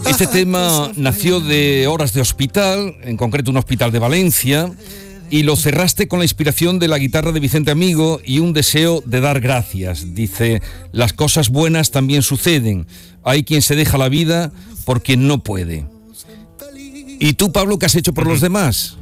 Este tema nació de horas de hospital, en concreto un hospital de Valencia, y lo cerraste con la inspiración de la guitarra de Vicente Amigo y un deseo de dar gracias. Dice, las cosas buenas también suceden. Hay quien se deja la vida por quien no puede. ¿Y tú, Pablo, qué has hecho por los demás?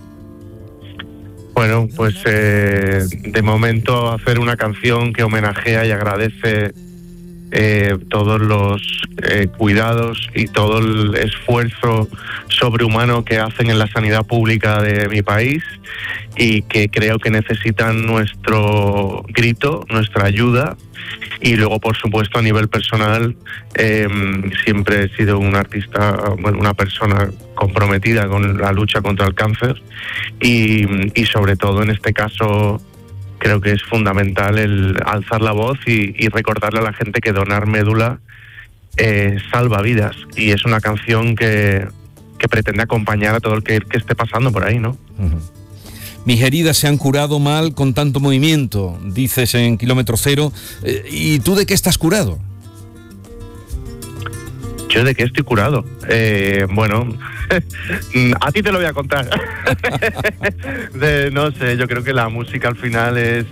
Bueno, pues de momento hacer una canción que homenajea y agradece todos los cuidados y todo el esfuerzo sobrehumano que hacen en la sanidad pública de mi país y que creo que necesitan nuestro grito, nuestra ayuda. Y luego, por supuesto, a nivel personal, siempre he sido un artista, bueno, una persona comprometida con la lucha contra el cáncer y sobre todo en este caso creo que es fundamental el alzar la voz y recordarle a la gente que donar médula salva vidas, y es una canción que pretende acompañar a todo el que esté pasando por ahí, ¿no? Uh-huh. Mis heridas se han curado mal con tanto movimiento, dices en Kilómetro Cero. ¿Y tú de qué estás curado? ¿Yo de qué estoy curado? Bueno, a ti te lo voy a contar. No sé, yo creo que la música al final es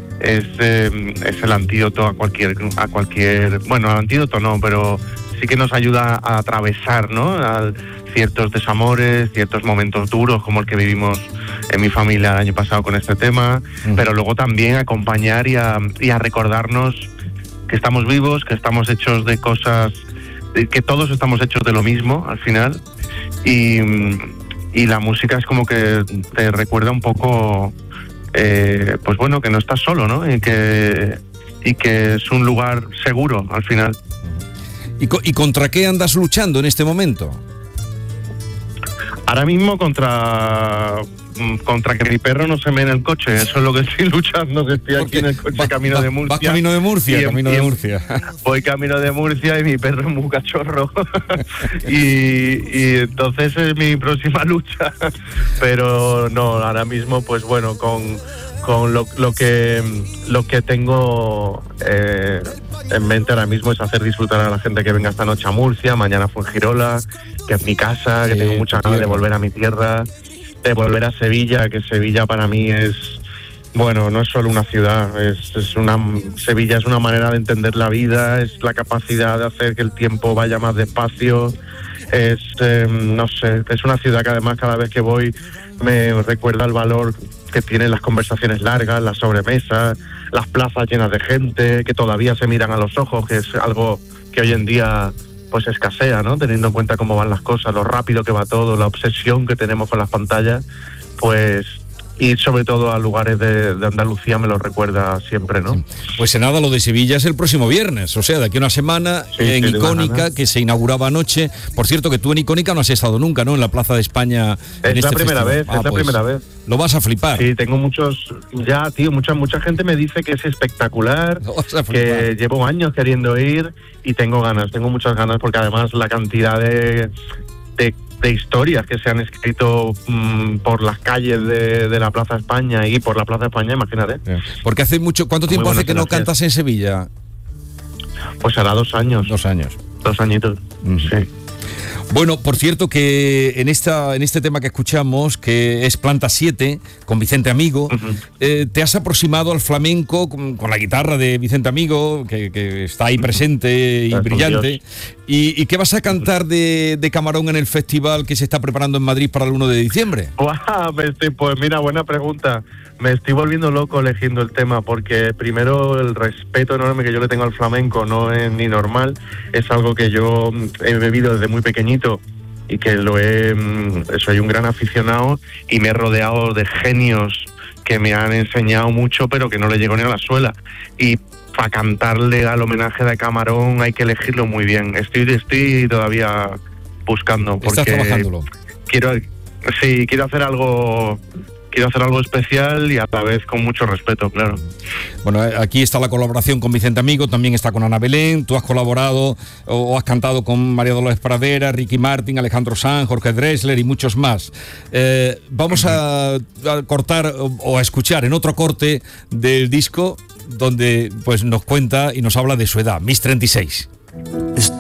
el antídoto a cualquier, bueno, al antídoto no, pero sí que nos ayuda a atravesar, ¿no? A ciertos desamores, ciertos momentos duros como el que vivimos en mi familia el año pasado con este tema, pero luego también acompañar y a recordarnos que estamos vivos, que estamos hechos de cosas, que todos estamos hechos de lo mismo al final, y la música es como que te recuerda un poco, pues bueno, que no estás solo, ¿no? Y que es un lugar seguro al final. ¿Y contra qué andas luchando en este momento? Ahora mismo contra que mi perro no se mee en el coche, eso es lo que estoy luchando, que estoy aquí en el coche camino de Murcia. ¿Vas camino de Murcia? Voy camino de Murcia y mi perro es muy cachorro. y entonces es mi próxima lucha. Pero no, ahora mismo pues bueno, con lo que tengo en mente ahora mismo es hacer disfrutar a la gente que venga esta noche a Murcia, mañana fue en Fuengirola, que es mi casa, que tengo muchas ganas de volver a mi tierra, de volver a Sevilla, que Sevilla para mí es, bueno, no es solo una ciudad, Sevilla es una manera de entender la vida, es la capacidad de hacer que el tiempo vaya más despacio, no sé, es una ciudad que además cada vez que voy me recuerda el valor que tienen las conversaciones largas, las sobremesas, las plazas llenas de gente, que todavía se miran a los ojos, que es algo que hoy en día pues escasea, ¿no? Teniendo en cuenta cómo van las cosas, lo rápido que va todo, la obsesión que tenemos con las pantallas, pues ir sobre todo a lugares de Andalucía me lo recuerda siempre, ¿no? Pues en nada, lo de Sevilla es el próximo viernes, o sea, de aquí a una semana, en Icónica, que se inauguraba anoche. Por cierto, que tú en Icónica no has estado nunca, ¿no? En la Plaza de España. Es la primera vez, es la primera vez. Lo vas a flipar. Sí, tengo mucha gente me dice que es espectacular, que llevo años queriendo ir y tengo muchas ganas, porque además la cantidad de historias que se han escrito por las calles de la Plaza España y por la Plaza España, imagínate. Porque hace mucho, ¿cuánto tiempo hace que no cantas en Sevilla? Pues hará 2 años. 2 años. 2 añitos, sí. Bueno, por cierto que en este tema que escuchamos, que es Planta 7, con Vicente Amigo, te has aproximado al flamenco con la guitarra de Vicente Amigo, que está ahí presente y brillante. ¿Y qué vas a cantar de Camarón en el festival que se está preparando en Madrid para el 1 de diciembre? Pues mira, buena pregunta. Me estoy volviendo loco eligiendo el tema, porque primero el respeto enorme que yo le tengo al flamenco no es ni normal, es algo que yo he bebido desde muy pequeñito y que soy un gran aficionado y me he rodeado de genios que me han enseñado mucho, pero que no le llego ni a la suela. Y para cantarle al homenaje de Camarón hay que elegirlo muy bien. Estoy todavía buscando, porque ¿estás trabajándolo? Quiero hacer algo especial y a la vez con mucho respeto, claro. Bueno, aquí está la colaboración con Vicente Amigo, también está con Ana Belén. Tú has colaborado o has cantado con María Dolores Pradera, Ricky Martin, Alejandro Sanz, Jorge Drexler y muchos más. Vamos a cortar o a escuchar en otro corte del disco donde pues nos cuenta y nos habla de su edad, Miss 36.